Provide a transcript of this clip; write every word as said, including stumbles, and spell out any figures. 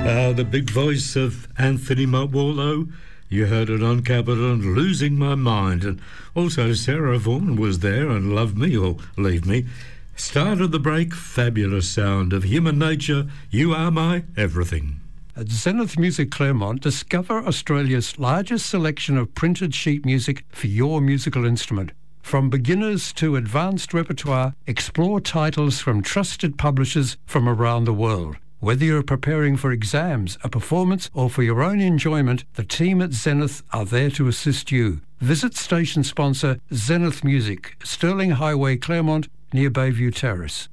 Uh, the big voice of Anthony Marwallo. You heard it on Capital and Losing My Mind. And also Sarah Vaughan was there and Love Me or Leave Me. Start of the break, fabulous sound of Human Nature, You Are My Everything. At Zenith Music Claremont, discover Australia's largest selection of printed sheet music for your musical instrument. From beginners to advanced repertoire, explore titles from trusted publishers from around the world. Whether you're preparing for exams, a performance, or for your own enjoyment, the team at Zenith are there to assist you. Visit station sponsor Zenith Music, Stirling Highway, Claremont, near Bayview Terrace.